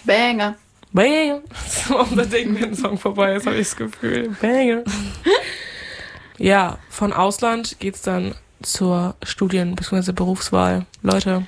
Banger. Banger. So unser Ding, wenn ein Song vorbei ist, habe ich das Gefühl. Banger. Ja, von Ausland geht's dann zur Studien- bzw. Berufswahl. Leute,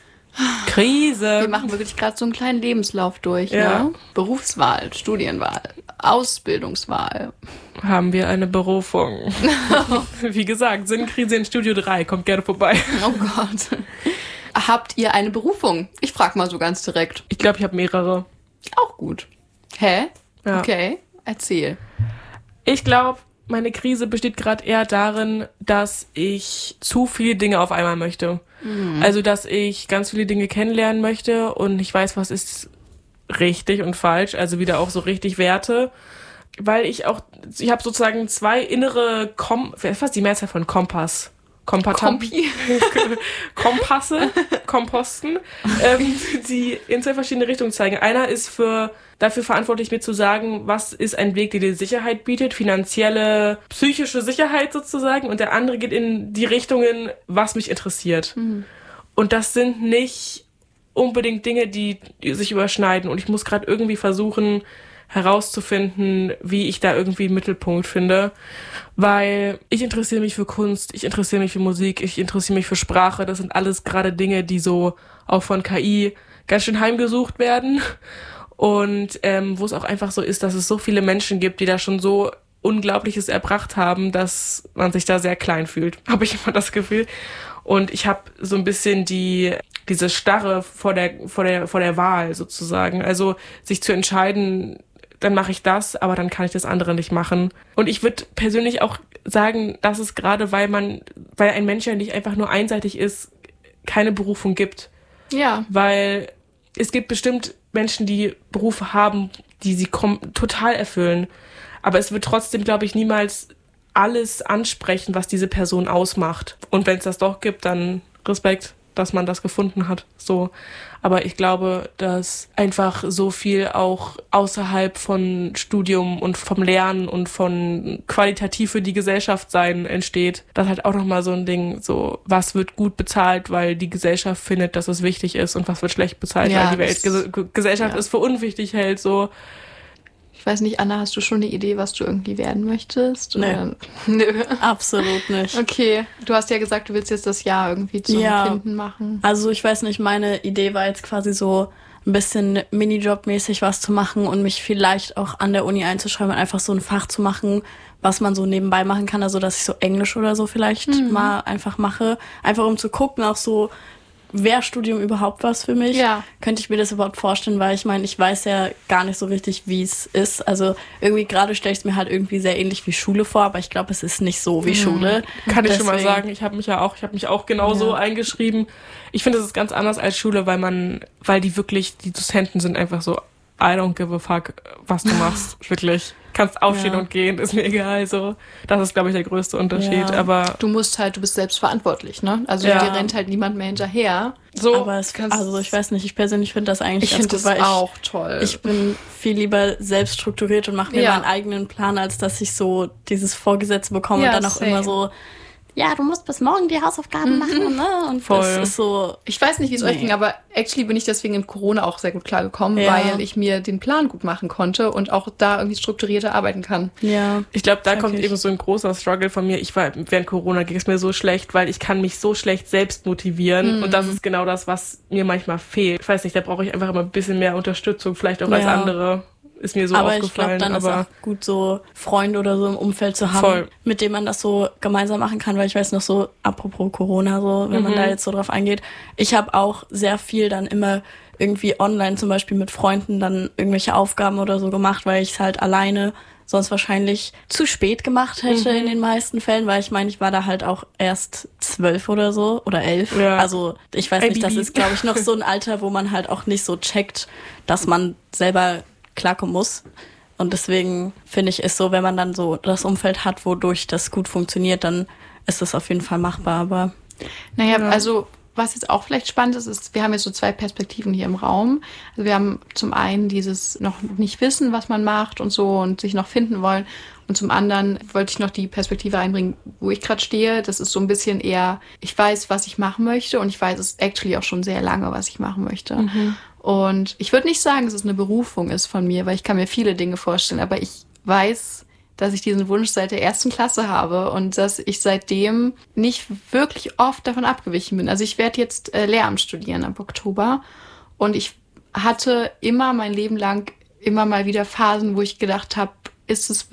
Krise. Wir machen wirklich gerade so einen kleinen Lebenslauf durch, Ja. ne? Berufswahl, Studienwahl, Ausbildungswahl. Haben wir eine Berufung. Wie gesagt, Sinnkrise in Studio 3. Kommt gerne vorbei. Oh Gott. Habt ihr eine Berufung? Ich frage mal so ganz direkt. Ich glaube, ich habe mehrere. Auch gut. Hä? Ja. Okay, erzähl. Ich glaube, meine Krise besteht gerade eher darin, dass ich zu viele Dinge auf einmal möchte. Also, dass ich ganz viele Dinge kennenlernen möchte und ich weiß, was ist richtig und falsch. Also wieder auch so richtig Werte. Weil ich habe sozusagen zwei innere was ist die Mehrzahl von Kompass? Kompi. Kompasse, Komposten, die in zwei verschiedene Richtungen zeigen. Einer ist dafür verantwortlich, mir zu sagen, was ist ein Weg, der dir Sicherheit bietet, finanzielle, psychische Sicherheit sozusagen. Und der andere geht in die Richtungen, was mich interessiert. Und das sind nicht unbedingt Dinge, die sich überschneiden. Und ich muss gerade irgendwie versuchen, herauszufinden, wie ich da irgendwie einen Mittelpunkt finde. Weil ich interessiere mich für Kunst, ich interessiere mich für Musik, ich interessiere mich für Sprache. Das sind alles gerade Dinge, die so auch von KI ganz schön heimgesucht werden. Und wo es auch einfach so ist, dass es so viele Menschen gibt, die da schon so Unglaubliches erbracht haben, dass man sich da sehr klein fühlt, habe ich immer das Gefühl. Und ich habe so ein bisschen diese Starre vor der Wahl sozusagen. Also sich zu entscheiden, dann mache ich das, aber dann kann ich das andere nicht machen. Und ich würde persönlich auch sagen, dass es gerade, weil ein Mensch ja nicht einfach nur einseitig ist, keine Berufung gibt. Ja. Weil es gibt bestimmt Menschen, die Berufe haben, die sie total erfüllen. Aber es wird trotzdem, glaube ich, niemals alles ansprechen, was diese Person ausmacht. Und wenn es das doch gibt, dann Respekt, dass man das gefunden hat. So. Aber ich glaube, dass einfach so viel auch außerhalb von Studium und vom Lernen und von qualitativ für die Gesellschaft sein entsteht. Das ist halt auch nochmal so ein Ding, so was wird gut bezahlt, weil die Gesellschaft findet, dass es wichtig ist und was wird schlecht bezahlt, Ja, weil die Gesellschaft es für unwichtig hält. So. Ich weiß nicht, Anna, hast du schon eine Idee, was du irgendwie werden möchtest? Nee. Oder? Nö. Absolut nicht. Okay, du hast ja gesagt, du willst jetzt das Jahr irgendwie zum Finden machen. Also ich weiß nicht, meine Idee war jetzt quasi so ein bisschen Minijob-mäßig was zu machen und mich vielleicht auch an der Uni einzuschreiben und einfach so ein Fach zu machen, was man so nebenbei machen kann. Also dass ich so Englisch oder so vielleicht mal einfach mache. Einfach um zu gucken, auch so, wäre Studium überhaupt was für mich? Ja. Könnte ich mir das überhaupt vorstellen, weil ich meine, ich weiß ja gar nicht so richtig, wie es ist. Also irgendwie gerade stelle ich es mir halt irgendwie sehr ähnlich wie Schule vor, aber ich glaube, es ist nicht so wie Schule. Kann ich schon mal sagen, ich habe mich auch genauso eingeschrieben. Ich finde, es ist ganz anders als Schule, weil die Dozenten sind einfach so, I don't give a fuck, was du machst, wirklich. Kannst aufstehen und gehen, ist mir egal, so. Das ist, glaube ich, der größte Unterschied, aber... Du bist selbst verantwortlich, ne? Also dir rennt halt niemand mehr hinterher. So, aber ich weiß nicht, ich persönlich finde das eigentlich ganz gut, weil auch toll. Ich bin viel lieber selbst strukturiert und mache mir meinen eigenen Plan, als dass ich so dieses Vorgesetzte bekomme und dann auch immer so, ja, du musst bis morgen die Hausaufgaben machen, ne? Und voll. Das ist so... Ich weiß nicht, wie es euch ging, aber actually bin ich deswegen in Corona auch sehr gut klargekommen, weil ich mir den Plan gut machen konnte und auch da irgendwie strukturierter arbeiten kann. Ja. Ich glaube, da kommt eben so ein großer Struggle von mir. Während Corona ging es mir so schlecht, weil ich kann mich so schlecht selbst motivieren und das ist genau das, was mir manchmal fehlt. Ich weiß nicht, da brauche ich einfach immer ein bisschen mehr Unterstützung, vielleicht auch als andere. Ist mir so aufgefallen. Ich glaube, dann ist auch gut, so Freunde oder so im Umfeld zu haben, mit dem man das so gemeinsam machen kann, weil ich weiß noch so, apropos Corona, so, wenn man da jetzt so drauf eingeht, ich habe auch sehr viel dann immer irgendwie online zum Beispiel mit Freunden dann irgendwelche Aufgaben oder so gemacht, weil ich es halt alleine sonst wahrscheinlich zu spät gemacht hätte in den meisten Fällen, weil ich meine, ich war da halt auch erst 12 oder so oder 11. Ja. Also ich weiß nicht, das ist, glaube ich, noch so ein Alter, wo man halt auch nicht so checkt, dass man selber klarkommen muss. Und deswegen finde ich es so, wenn man dann so das Umfeld hat, wodurch das gut funktioniert, dann ist das auf jeden Fall machbar. Aber also was jetzt auch vielleicht spannend ist, wir haben jetzt so zwei Perspektiven hier im Raum. Also wir haben zum einen dieses noch nicht wissen, was man macht und so und sich noch finden wollen. Und zum anderen wollte ich noch die Perspektive einbringen, wo ich gerade stehe. Das ist so ein bisschen eher, ich weiß, was ich machen möchte und ich weiß es actually auch schon sehr lange, was ich machen möchte. Und ich würde nicht sagen, dass es eine Berufung ist von mir, weil ich kann mir viele Dinge vorstellen, aber ich weiß, dass ich diesen Wunsch seit der 1. Klasse habe und dass ich seitdem nicht wirklich oft davon abgewichen bin. Also ich werde jetzt Lehramt studieren ab Oktober und ich hatte immer mein Leben lang immer mal wieder Phasen, wo ich gedacht habe, ist es